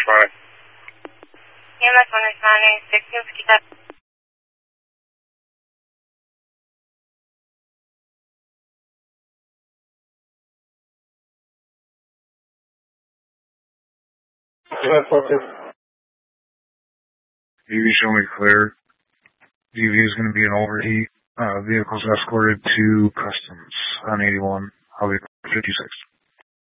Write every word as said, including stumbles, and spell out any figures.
responding. E M S one responding, sixteen fifty-seven. D V show me clear. D V is going to be an overheat. Uh, vehicles escorted to Customs on eighty-one. I'll be fifty-six.